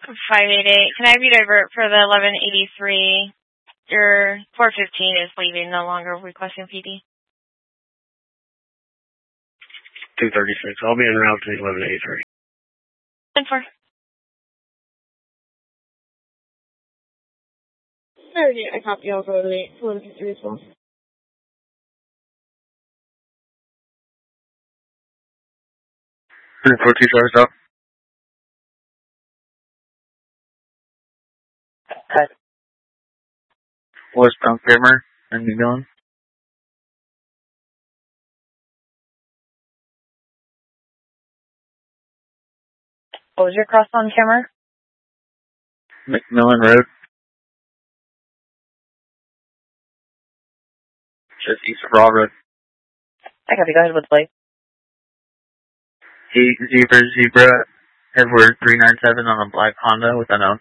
588. Can I have you divert for the 1183? Your 415 is leaving, no longer requesting PD. 236. I'll be en route to 1183. 10-4. I copy. I'll go to the 1153 as well. 142 stars up. Cut. Westbound camera, and you going? What was your cross on camera? McMillan Road. Just east of Raw Road. I copy. Go ahead with the plate. Zebra, Edward 397 on a black Honda with unknown.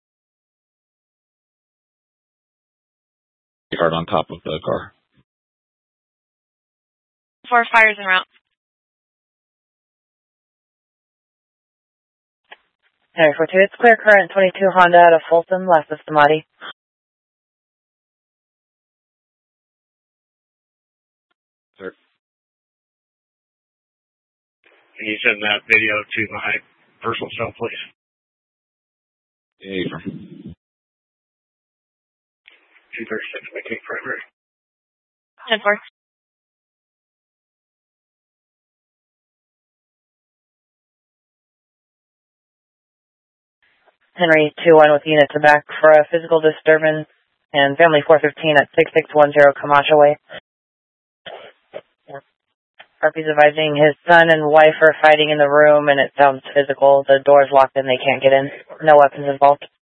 Guard on top of the car. 4 fires en route. 42. It's clear current 22 Honda out of Fulton, last of Samadi. Sir. Can you send that video to my personal cell, please? Yeah, 236, McKay Primary. 10-4. Henry 2-1 with units back for a physical disturbance and family 415 at 6610 Camacho Way. Harpy's advising his son and wife are fighting in the room and it sounds physical. The door's locked and they can't get in. No weapons involved.